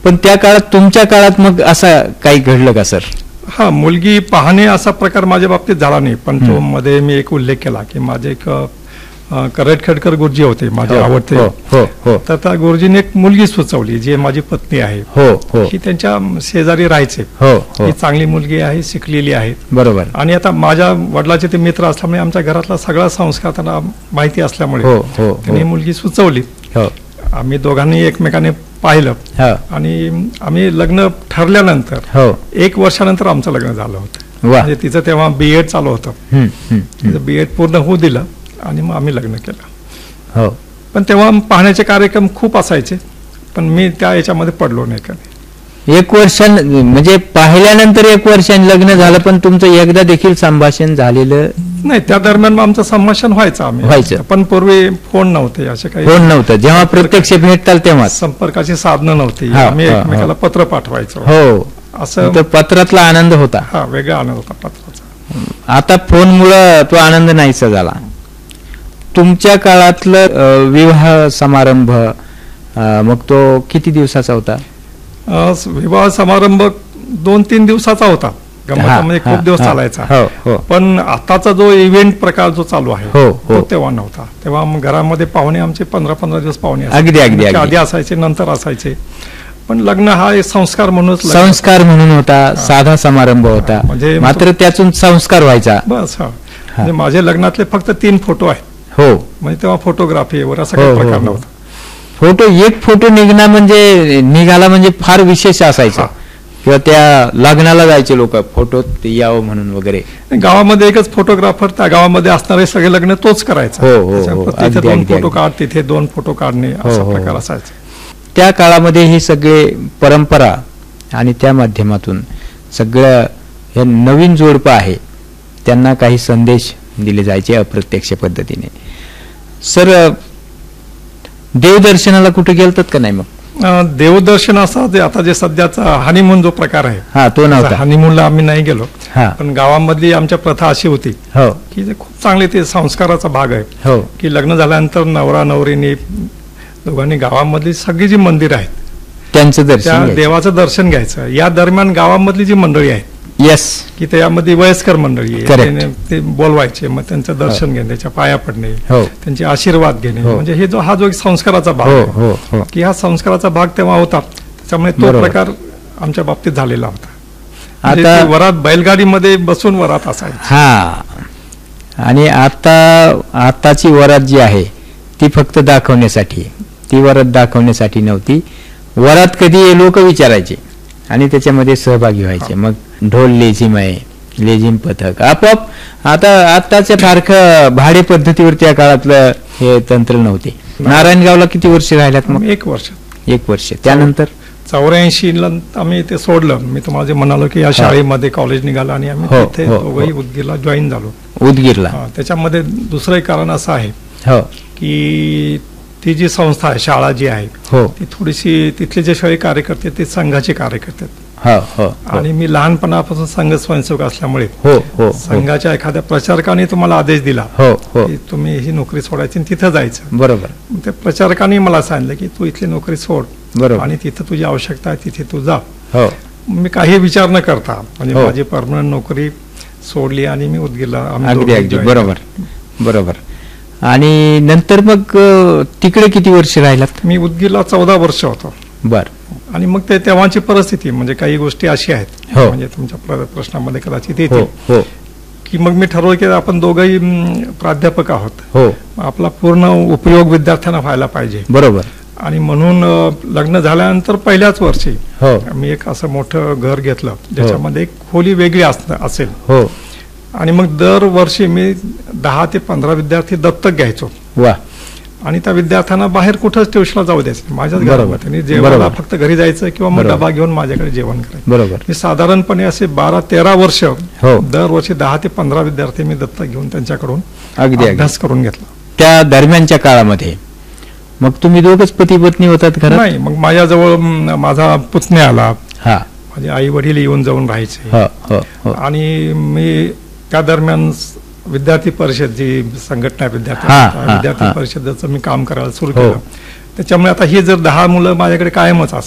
पण त्या काळात तुमच्या काळात मग असं काही घडलं का सर? हा, मुलगी पाहणे असा प्रकार माझ्या बाबतीत झाला नाही, पण तो मध्ये मी एक उल्लेख केला की माझे एक करटखेडकर गुरुजी होते, माझे आवडते. तर त्या गुरुजीने एक मुलगी सुचवली जी माझी पत्नी आहे. ही त्यांच्या शेजारी राहायचे. ही चांगली मुलगी आहे, शिकलेली आहे. बरोबर. आणि आता माझ्या वडिलाचे ते मित्र असल्यामुळे आमच्या घरातला सगळा संस्कार त्यांना माहिती असल्यामुळे त्यांनी मुलगी सुचवली. आम्ही दोघांनी एकमेकाने पाहिलं आणि आम्ही लग्न ठरल्यानंतर 1 वर्षानंतर आमचं लग्न झालं होतं. म्हणजे तिचं तेव्हा BEd चालू होतं. तिचं BEd पूर्ण होऊ दिलं आणि मग आम्ही लग्न केलं. पण तेव्हा पाहण्याचे कार्यक्रम खूप असायचे, पण मी त्या याच्यामध्ये पडलो नाही कधी. 1 वर्षांनी म्हणजे पाहिल्यानंतर 1 वर्षांनी लग्न झालं, पण तुमचं एकदा देखील संभाषण झालेलं नाही? त्या दरम्यान आमचं संभाषण व्हायचं, पण पूर्वी फोन नव्हते, असे काही फोन नव्हतं. जेव्हा प्रत्यक्ष भेटताल तेव्हा संपर्काची साधनं नव्हती. आम्ही एकमेकाला पत्र पाठवायचो. असं पत्रातला आनंद होता. हा, वेगळा आनंद होता पत्राचा. आता फोनमुळे तो आनंद नाहीसा झाला. तुमच्या काळातलं विवाह समारंभ मग तो किती दिवसाचा होता? विवाह समारंभ 2-3 दिवसाचा होता. म्हणजे खूप दिवस चालायचा. पण आताचा जो इव्हेंट प्रकार जो चालू आहे तो तेव्हा नव्हता. तेव्हा घरामध्ये पाहुणे आमचे 15-15 दिवस पाहुणे आधी असायचे, नंतर असायचे. पण लग्न हा एक संस्कार म्हणून होता, साधा समारंभ होता. म्हणजे मात्र त्यातून संस्कार व्हायचा. बस. म्हणजे माझ्या लग्नातले फक्त 3 फोटो आहेत. म्हणजे तेव्हा फोटोग्राफीवर असा काही प्रकार नव्हता. एक फोटो निघाला म्हणजे फार विशेष असायचा, किंवा त्या लग्नाला जायचे लोक फोटो यावं म्हणून वगैरे. गावामध्ये एकच फोटोग्राफर, त्या गावामध्ये असणारे सगळे लग्न तोच करायचा. तिथे 2 फोटो काढ, तिथे 2 फोटो काढणे, असा प्रकार असायचा. त्या काळामध्ये ही सगळे परंपरा आणि त्या माध्यमातून सगळं हे नवीन जोडपं आहे त्यांना काही संदेश दिले जायचे अप्रत्यक्ष पद्धतीने. सर, देवदर्शनाला कुठे गेलतात का नाही? मग देवदर्शन असा आता जे सध्याचा हनीमून जो प्रकार आहे तो नव्हता. हनीमूनला आम्ही नाही गेलो. पण गावामधली आमच्या प्रथा अशी होती की खूप चांगले ते संस्काराचा भाग आहे की लग्न झाल्यानंतर नवरा नवरीने दोघांनी गावामधली सगळी जी मंदिर आहेत त्यांचं त्या देवाचं दर्शन घ्यायचं. या दरम्यान गावामधली जी मंडळी आहेत की त्यामध्ये वयस्कर मंडळी ते बोलवायचे, मग त्यांचं दर्शन घेणे, त्याच्या पाया पडणे, त्यांचे आशीर्वाद घेणे. म्हणजे हा जो एक संस्काराचा भाग आहे की हा संस्काराचा भाग तेव्हा होता. त्याच्यामुळे तो प्रकार आमच्या बाबतीत झालेला होता. आता वरात बैलगाडीमध्ये बसून वरात असायची. आणि आताची वरात जी आहे ती फक्त दाखवण्यासाठी, ती वरात दाखवण्यासाठी नव्हती. वरात कधी लोक विचारायचे आणि त्याच्यामध्ये सहभागी व्हायचे. मग ढोल लेझिम आहे, लेझिम पथक आपोआप. आताच्या सारखं भाडे पद्धतीवर त्या काळातलं हे तंत्र नव्हते. नारायणगावला किती वर्ष राहिल्यात? मग 1 वर्ष. 1 वर्ष. त्यानंतर 84ला आम्ही ते सोडलं. मी तुम्हाला जे म्हणालो की या शाळेमध्ये कॉलेज निघालं आणि आम्ही तिथे दोघंही उदगीरला जॉईन झालो. उदगीरला. त्याच्यामध्ये दुसरं एक कारण असं आहे की ती जी संस्था आहे, शाळा जी आहे ती थोडीशी, तिथले जे शाळे कार्यकर्ते ते संघाचे कार्यकर्ते आणि मी लहानपणापासून संघ स्वयंसेवक असल्यामुळे संघाच्या एखाद्या प्रचारकाने तुम्हाला आदेश दिला की तुम्ही ही नोकरी सोडायची आणि तिथं जायचं. बरोबर. त्या प्रचारकाने मला सांगितलं की तू इथली नोकरी सोड आणि तिथं तुझी आवश्यकता आहे तिथे तू जा. मी काही विचार न करता म्हणजे माझी परमनंट नोकरी सोडली आणि मी उदगीरला. अगदी बरोबर. आणि नंतर मग तिकडे किती वर्ष राहिलात? मी उदगीरला 14 वर्ष होतो. बर. आणि मग ते तेव्हाची परिस्थिती म्हणजे काही गोष्टी अशी आहेत म्हणजे तुमच्या प्रश्नामध्ये कदाचित येते की मग मी ठरवलं की आपण दोघंही प्राध्यापक आहोत, आपला पूर्ण उपयोग विद्यार्थ्यांना व्हायला पाहिजे. बरोबर. आणि म्हणून लग्न झाल्यानंतर पहिल्याच वर्षी मी एक असं मोठं घर घेतलं ज्याच्यामध्ये एक खोली वेगळी असेल. आणि मग दरवर्षी मी 10 ते 15 विद्यार्थी दत्तक घ्यायचो. आणि त्या विद्यार्थ्यांना बाहेर कुठंच ट्युशनला जाऊ द्यायचं, माझ्याच घरामध्ये. जेवायला फक्त घरी जायचं किंवा मग डबा घेऊन माझ्याकडे जेवण करायचं. बरोबर. मी साधारणपणे असे 12-13 वर्ष दरवर्षी 10 ते 15 विद्यार्थी मी दत्तक घेऊन त्यांच्याकडून अभ्यास करून घेतला. त्या दरम्यानच्या काळामध्ये मग तुम्ही दोघच पती पत्नी होतात घरात? नाही, मग माझ्याजवळ माझा पुतण्या आला, माझे आई वडील येऊन जाऊन राहायचे. आणि मी त्या दरम्यान विद्यार्थी परिषद जी संघटना विद्यार्थी परिषदेचं मी काम करायला सुरू केलं. त्याच्यामुळे आता ही जर 10 मुलं माझ्याकडे कायमच